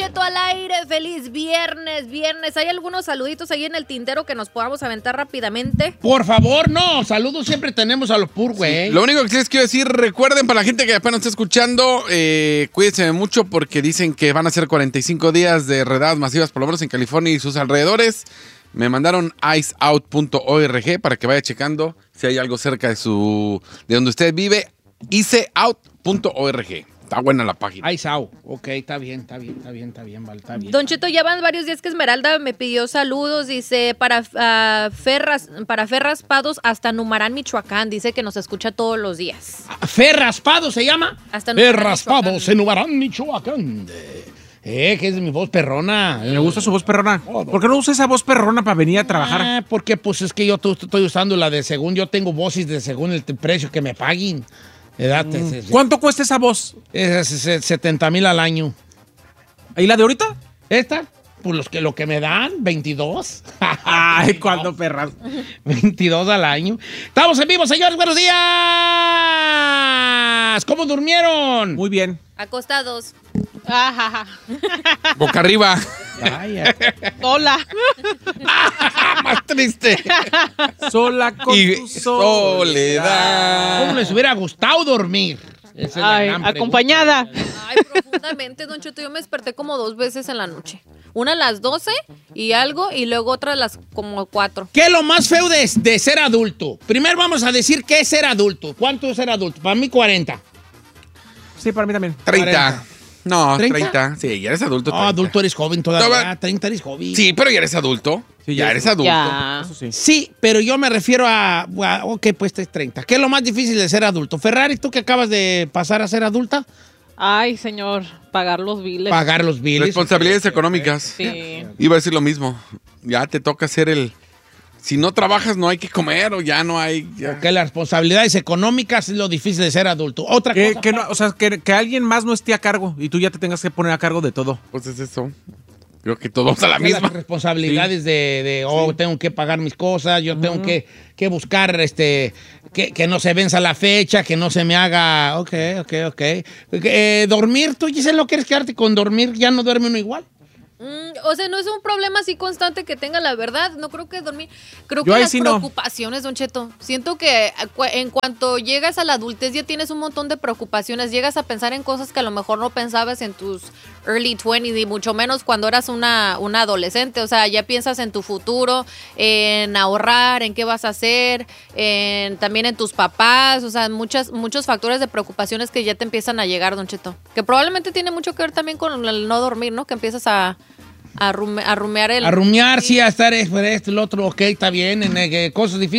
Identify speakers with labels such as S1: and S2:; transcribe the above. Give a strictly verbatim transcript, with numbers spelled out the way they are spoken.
S1: Cheto al aire, feliz viernes, viernes. ¿Hay algunos saluditos ahí en el tintero que nos podamos aventar rápidamente?
S2: Por favor, no, saludos siempre tenemos a los pur, güey.
S3: Sí. Lo único que les quiero decir, recuerden para la gente que apenas está escuchando, eh, cuídense mucho porque dicen que van a ser cuarenta y cinco días de redadas masivas, por lo menos en California y sus alrededores. Me mandaron ice out punto org para que vaya checando si hay algo cerca de su de donde usted vive. ice out punto org. Está buena la página.
S2: Ice out. Ok, está bien, está bien, está bien, está bien, vale, está bien.
S1: Don Cheto, ya van varios días que Esmeralda me pidió saludos. Dice, para, uh, Ferras, para Fer Raspados hasta Numarán, Michoacán. Dice que nos escucha todos los días.
S2: Fer Raspado se llama.
S1: Hasta
S2: Fer Raspados en Numarán, Michoacán. Eh, que es mi voz perrona.
S4: Me gusta su voz perrona. ¿Por qué no usa esa voz perrona para venir a trabajar?
S2: Ah, porque pues es que yo t- estoy usando la de según, yo tengo voces de según el t- precio que me paguen. Edad,
S4: Mm.
S2: es, es,
S4: ¿Cuánto cuesta esa voz?
S2: Es, es, es setenta mil al año.
S4: ¿Y la de ahorita?
S2: ¿Esta? Pues los que, lo que me dan, veintidós.
S4: Ay, ¿cuándo, perras?
S2: veintidós al año. Estamos en vivo, señores, buenos días. ¿Cómo durmieron?
S4: Muy bien.
S1: Acostados.
S3: Boca arriba.
S2: Vaya.
S5: Sola.
S2: Más triste.
S4: Sola con
S3: Y
S4: tu soledad.
S2: ¿Cómo les hubiera gustado dormir? Esa es la
S5: Ay,
S2: gran pregunta.
S5: acompañada.
S1: Ay, profundamente, Don Cheto. Yo me desperté como dos veces en la noche. Una a las doce y algo, y luego otra a las como cuatro.
S2: ¿Qué es lo más feo de, de ser adulto? Primero vamos a decir qué es ser adulto. ¿Cuánto es ser adulto? Para mí, cuarenta.
S4: Sí, para mí también.
S3: treinta.
S2: cuarenta.
S3: No,
S2: ¿treinta?
S3: treinta. Sí, ya eres adulto.
S2: No,
S3: treinta.
S2: adulto eres joven todavía.
S3: Todavía-
S2: treinta eres joven.
S3: Sí, pero ya eres adulto.
S4: Sí,
S3: ya
S4: ya
S3: eres
S4: sí.
S3: adulto.
S5: Ya.
S4: Eso sí.
S2: Sí, pero yo me refiero a, a- ok, pues es treinta. ¿Qué es lo más difícil de ser adulto? Ferrari, tú que acabas de pasar a ser adulta,
S5: Ay, señor, pagar los biles.
S2: pagar los biles.
S3: Responsabilidades económicas.
S5: Sí.
S3: Iba a decir lo mismo. Ya te toca hacer el... Si no trabajas, no hay que comer o ya no hay... ya.
S2: Que las responsabilidades económicas es lo difícil de ser adulto. Otra
S4: Que,
S2: cosa.
S4: que no, o sea, que, que alguien más no esté a cargo y tú ya te tengas que poner a cargo de todo.
S3: Pues es eso. Creo que todos a la
S2: que
S3: misma.
S2: Las responsabilidades de, de, oh, tengo que pagar mis cosas, yo tengo que, que buscar, este, que, que no se venza la fecha, que no se me haga, ok, ok, ok. Eh, dormir, tú, Giselle, ¿no quieres quedarte con dormir? ¿Ya no duerme uno igual?
S1: Mm, o sea, no es un problema así constante que tenga la verdad. No creo que dormir. Creo
S4: Yo
S1: que
S4: ahí
S1: las
S4: sí no.
S1: preocupaciones, Don Cheto. Siento que cu- en cuanto llegas a la adultez ya tienes un montón de preocupaciones. Llegas a pensar en cosas que a lo mejor no pensabas en tus early twenties y mucho menos cuando eras una, una adolescente. O sea, ya piensas en tu futuro, en ahorrar, en qué vas a hacer, en, también en tus papás. O sea, muchas, muchos factores de preocupaciones que ya te empiezan a llegar, Don Cheto. Que probablemente tiene mucho que ver también con el no dormir, ¿no? Que empiezas a... A, rume, a rumear el...
S2: A rumiar, sí, a estar esto, el otro, ok, está bien, en eh, cosas difíciles.